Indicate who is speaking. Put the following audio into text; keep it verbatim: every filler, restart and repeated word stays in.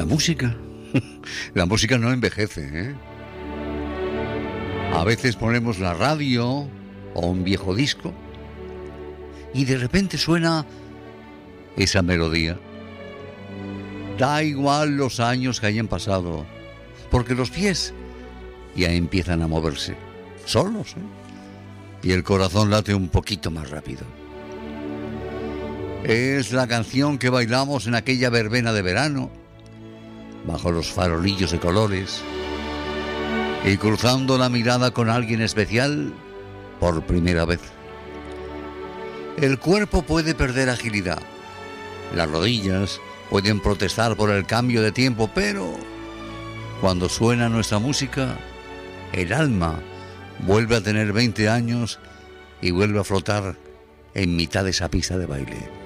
Speaker 1: música, la música no envejece, ¿eh? A veces ponemos la radio o un viejo disco y de repente suena esa melodía. Da igual los años que hayan pasado, porque los pies ya empiezan a moverse, solos, ¿eh? Y el corazón late un poquito más rápido. Es la canción que bailamos en aquella verbena de verano, bajo los farolillos de colores, y cruzando la mirada con alguien especial por primera vez. El cuerpo puede perder agilidad, las rodillas pueden protestar por el cambio de tiempo, pero cuando suena nuestra música, el alma vuelve a tener veinte años y vuelve a flotar en mitad de esa pista de baile.